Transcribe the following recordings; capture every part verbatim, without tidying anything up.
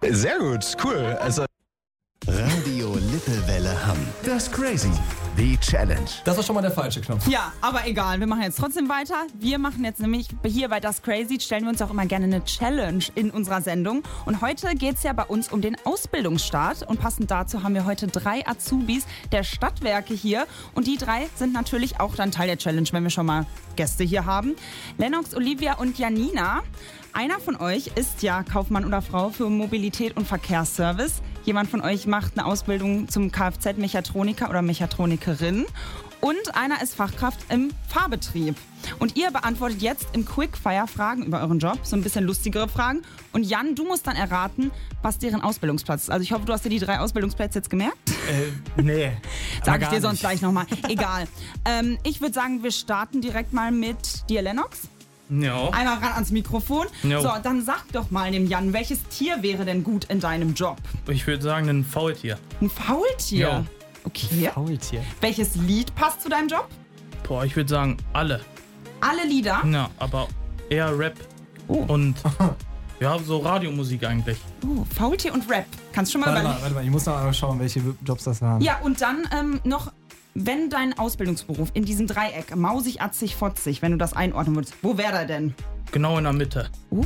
Sehr gut, cool. Also Radio Lippewelle Hamm. Das Crazy. Die Challenge. Das war schon mal der falsche Knopf. Ja, aber egal, wir machen jetzt trotzdem weiter. Wir machen jetzt nämlich hier bei Das Crazy, stellen wir uns auch immer gerne eine Challenge in unserer Sendung. Und heute geht es ja bei uns um den Ausbildungsstart. Und passend dazu haben wir heute drei Azubis der Stadtwerke hier. Und die drei sind natürlich auch dann Teil der Challenge, wenn wir schon mal Gäste hier haben. Lennox, Olivia und Janina. Einer von euch ist ja Kaufmann oder Frau für Mobilität und Verkehrsservice. Jemand von euch macht eine Ausbildung zum Kfz-Mechatroniker oder Mechatronikerin. Und einer ist Fachkraft im Fahrbetrieb. Und ihr beantwortet jetzt im Quickfire Fragen über euren Job, so ein bisschen lustigere Fragen. Und Jan, du musst dann erraten, was deren Ausbildungsplatz ist. Also ich hoffe, du hast dir die drei Ausbildungsplätze jetzt gemerkt. Äh, nee. Sag ich dir sonst gleich nochmal. Egal. Ähm, ich würde sagen, wir starten direkt mal mit dir, Lennox. Ja. Einmal ran ans Mikrofon. Jo. So, dann sag doch mal dem Jan, welches Tier wäre denn gut in deinem Job? Ich würde sagen, ein Faultier. Ein Faultier? Ja. Okay. Faultier. Welches Lied passt zu deinem Job? Boah, ich würde sagen, alle. Alle Lieder? Ja, aber eher Rap Oh. und ja, so Radiomusik eigentlich. Oh, Faultier und Rap. Kannst schon mal Warte mal, überlegen. warte mal, ich muss noch einmal schauen, welche Jobs das waren. Ja, und dann ähm, noch, wenn dein Ausbildungsberuf in diesem Dreieck, mausig, atzig, fotzig, wenn du das einordnen würdest, wo wäre der denn? Genau in der Mitte. Oh.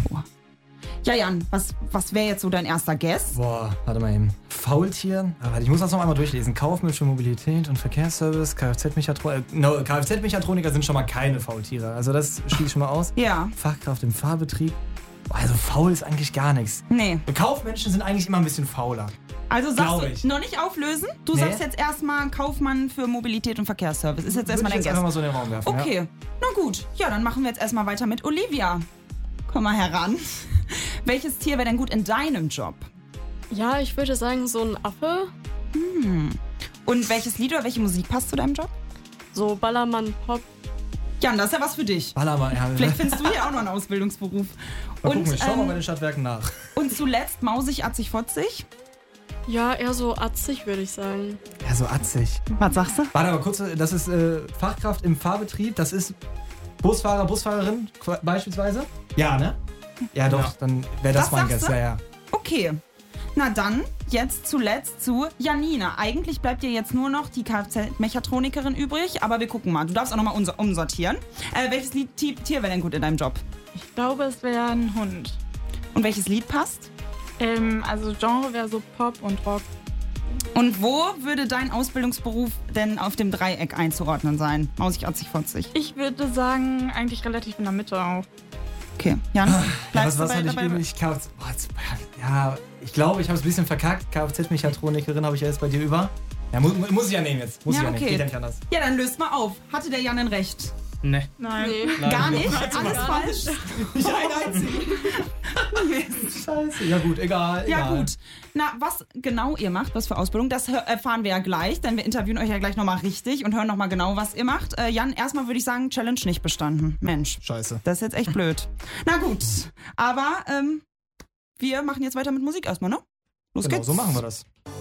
Ja, Jan, was, was wäre jetzt so dein erster Guess? Boah, warte mal eben. Faultier. Ah, warte, ich muss das noch einmal durchlesen. Kaufmännische für Mobilität und Verkehrsservice, Kfz-Mechatroniker. Äh, no, Kfz-Mechatroniker sind schon mal keine Faultiere. Also das schließe ich schon mal aus. Ja. Fachkraft im Fahrbetrieb. Boah, also faul ist eigentlich gar nichts. Nee. Kaufmenschen sind eigentlich immer ein bisschen fauler. Also sagst Glaub du, ich. noch nicht auflösen? Du Nee. sagst jetzt erstmal Kaufmann für Mobilität und Verkehrsservice. Ist jetzt erstmal Würde dein ich jetzt einfach Guess. mal so in den Raum werfen. Okay, Ja. na gut. Ja, dann machen wir jetzt erstmal weiter mit Olivia. Komm mal heran. Welches Tier wäre denn gut in deinem Job? Ja, ich würde sagen, so ein Affe. Und welches Lied oder welche Musik passt zu deinem Job? So Ballermann, Pop. Jan, das ist ja was für dich. Ballermann, ja. Vielleicht findest du hier auch noch einen Ausbildungsberuf. Mal Und, gucken, ich schau mal bei ähm, den Stadtwerken nach. und zuletzt mausig, atzig, fotzig. Ja, eher so atzig, würde ich sagen. Ja, so atzig. Was sagst du? Warte mal kurz, das ist äh, Fachkraft im Fahrbetrieb, das ist Busfahrer, Busfahrerin qu- beispielsweise? Ja, ne? Ja, doch, Ja. dann wäre das, Das mein sagst Guess, du? ja, ja. Okay. Na dann, jetzt zuletzt zu Janina. Eigentlich bleibt dir jetzt nur noch die Kfz-Mechatronikerin übrig, aber wir gucken mal. Du darfst auch nochmal umsortieren. Äh, welches Lied, Tier, Tier wäre denn gut in deinem Job? Ich glaube, es wäre ein Hund. Und welches Lied passt? Ähm, also Genre wäre so Pop und Rock. Und wo würde dein Ausbildungsberuf denn auf dem Dreieck einzuordnen sein? Mausig, atzig, fotzig. Ich würde sagen, eigentlich relativ in der Mitte auch. Okay, Jan, Ja, bleibst was was du hatte bei, ich dabei? eben? Ich Kfz, boah, jetzt, ja, ich glaube, ich habe es ein bisschen verkackt. Kfz-Mechatronikerin habe ich ja jetzt bei dir über. Ja, mu muss ich ja nehmen jetzt. Muss Ja, ich ja nehmen. okay. Geht ja nicht anders. Ja, dann löst mal auf. Hatte der Jan denn recht? Ne. Nein. Nee. Gar nicht? Nein, Alles gar falsch? Nicht ein einzigen. Scheiße. Ja gut, egal, Ja egal. gut. Na, was genau ihr macht, was für Ausbildung, das hör- erfahren wir ja gleich, denn wir interviewen euch ja gleich nochmal richtig und hören nochmal genau, was ihr macht. Äh, Jan, erstmal würde ich sagen, Challenge nicht bestanden. Mensch, Scheiße. das ist jetzt echt blöd. Na gut, aber ähm, wir machen jetzt weiter mit Musik erstmal, ne? Los Genau, geht's. so machen wir das.